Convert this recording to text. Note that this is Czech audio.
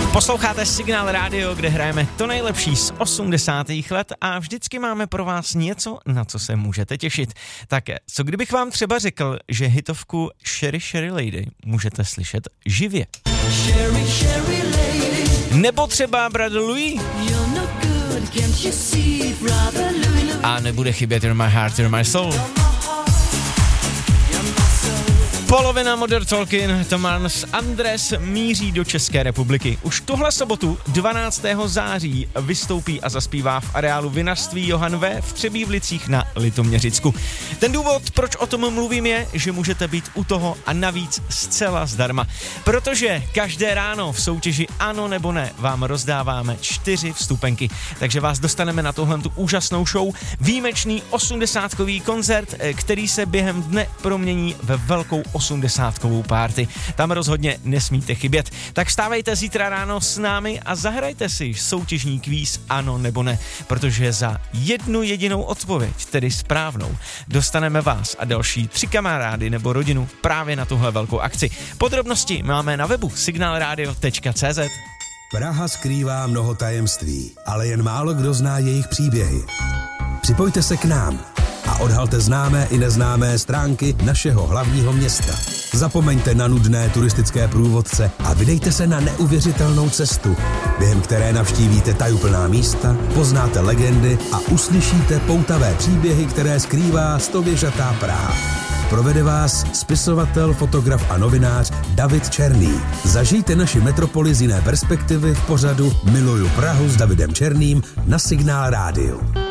Posloucháte Signál Radio, kde hrajeme to nejlepší z 80. let a vždycky máme pro vás něco, na co se můžete těšit. Tak co kdybych vám třeba řekl, že hitovku Sherry Sherry Lady můžete slyšet živě? Sherry, Sherry Lady. Nebo třeba Brother Louis. A nebude chybět You're My Heart, You're My Soul. Polovina Modern Talking, Tomás Andres míří do České republiky. Už tuhle sobotu 12. září vystoupí a zaspívá v areálu vinařství Johann V. v Třebívlicích na Litoměřicku. Ten důvod, proč o tom mluvím, je, že můžete být u toho a navíc zcela zdarma. Protože každé ráno v soutěži Ano nebo ne vám rozdáváme 4 vstupenky. Takže vás dostaneme na tohle tu úžasnou show. Výjimečný 80kový koncert, který se během dne promění ve velkou 80kovou party. Tam rozhodně nesmíte chybět. Tak vstávejte zítra ráno s námi a zahrajte si soutěžní kvíz Ano nebo ne, protože za jednu jedinou odpověď, tedy správnou, dostaneme vás a další 3 kamarády nebo rodinu právě na tuhle velkou akci. Podrobnosti máme na webu signalradio.cz. Praha skrývá mnoho tajemství, ale jen málo kdo zná jejich příběhy. Připojte se k nám a odhalte známé i neznámé stránky našeho hlavního města. Zapomeňte na nudné turistické průvodce a vydejte se na neuvěřitelnou cestu, během které navštívíte tajuplná místa, poznáte legendy a uslyšíte poutavé příběhy, které skrývá stověžatá Praha. Provede vás spisovatel, fotograf a novinář David Černý. Zažijte naši metropoli z jiné perspektivy v pořadu Miluju Prahu s Davidem Černým na Signál Rádiu.